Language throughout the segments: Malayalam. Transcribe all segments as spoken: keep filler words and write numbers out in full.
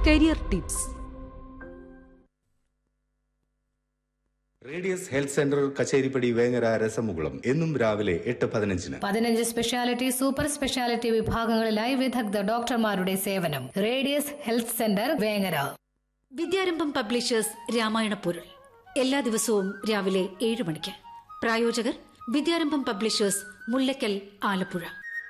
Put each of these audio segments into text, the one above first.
Career tips. Radius health centre Kacheripadi Vengara രസമുകുളം എന്നും രാവിലെ എട്ട് പതിനഞ്ചിന്. പതിനഞ്ച് സ്പെഷ്യാലിറ്റി, സൂപ്പർ സ്പെഷ്യാലിറ്റി വിഭാഗങ്ങളിലായി വിദഗ്ധ ഡോക്ടർമാരുടെ സേവനം. Radius health centre Vengara. വിദ്യാരംഭം പബ്ലിഷേഴ്സ് രാമായണ പൊരുൾ എല്ലാ ദിവസവും രാവിലെ ഏഴ് മണിക്ക്. പ്രായോജകർ വിദ്യാരംഭം പബ്ലിഷേഴ്സ്, മുല്ലക്കൽ, ആലപ്പുഴ.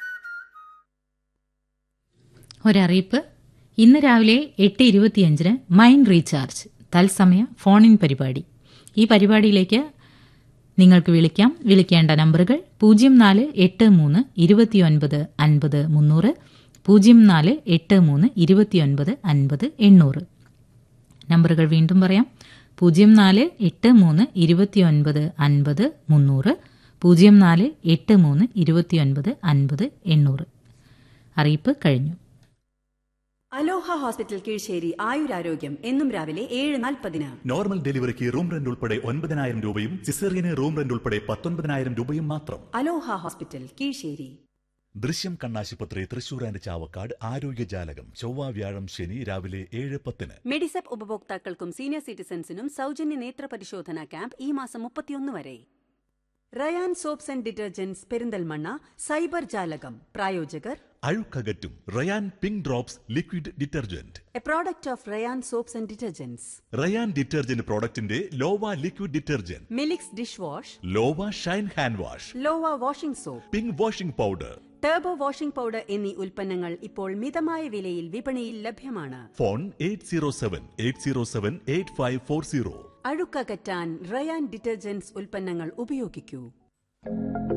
ഒരറിയിപ്പ്. ഇന്ന് രാവിലെ എട്ട് ഇരുപത്തിയഞ്ചിന് മൈൻഡ് റീചാർജ് തത്സമയ ഫോൺ ഇൻ പരിപാടി. ഈ പരിപാടിയിലേക്ക് നിങ്ങൾക്ക് വിളിക്കാം. വിളിക്കേണ്ട നമ്പറുകൾ പൂജ്യം നാല് എട്ട് മൂന്ന് ഇരുപത്തിയൊൻപത് അൻപത് മുന്നൂറ്, പൂജ്യം നാല് എട്ട് മൂന്ന് ഇരുപത്തിയൊൻപത് അൻപത് എണ്ണൂറ്. നമ്പറുകൾ വീണ്ടും പറയാം. പൂജ്യം നാല് എട്ട് മൂന്ന് ഇരുപത്തിയൊൻപത് അൻപത് മുന്നൂറ്, പൂജ്യം നാല് എട്ട് മൂന്ന് ഇരുപത്തിയൊൻപത് അൻപത് എണ്ണൂറ്. അറിയിപ്പ് കഴിഞ്ഞു. അലോഹ ഹോസ്പിറ്റൽ കീഴ്ശ്ശേരി ആയുരാരോഗ്യം എന്നും രാവിലെ ഏഴ് നാൽപ്പതിന്. നോർമൽ ഡെലിവറിക്ക് റൂം റെന്റ് ഉൾപ്പെടെ ഒൻപതിനായിരം രൂപയും സിസേറിയന് റൂം റെന്റ് ഉൾപ്പെടെ പത്തൊൻപതിനായിരം രൂപയും മാത്രം. അലോഹ ഹോസ്പിറ്റൽ കീഴ്ശ്ശേരി. ദൃശ്യം കണ്ണാശുപത്രി തൃശൂർ ആൻഡ് ചാവക്കാട് ആരോഗ്യജാലകം ചൊവ്വ വ്യാഴം ശനി രാവിലെ ഏഴ് പത്തിന്. മെഡിസെപ്പ് ഉപഭോക്താക്കൾക്കും സീനിയർ സിറ്റിസൺസിനും സൗജന്യ നേത്ര പരിശോധനാ ക്യാമ്പ് ഈ മാസം മുപ്പത്തിയൊന്ന് വരെ. Ryan soaps and detergents Perinthalmanna cyber ജാലകം. പ്രായോജകർ അഴുക്കകറ്റും Ryan pink drops liquid detergent, A product of Ryan soaps and detergents. Ryan detergent പ്രോഡക്റ്റിന്റെ ലോവ liquid detergent, Milix dish wash, ലോവ Shine hand wash, ലോവ washing soap, pink washing powder, turbo washing powder എന്നീ ഉൽപ്പന്നങ്ങൾ ഇപ്പോൾ മിതമായ വിലയിൽ വിപണിയിൽ ലഭ്യമാണ്. Phone eight zero seven eight zero seven eight five four zero. അഴുക്കകറ്റാൻ Ryan detergents ഉൽപ്പന്നങ്ങൾ ഉപയോഗിക്കൂ.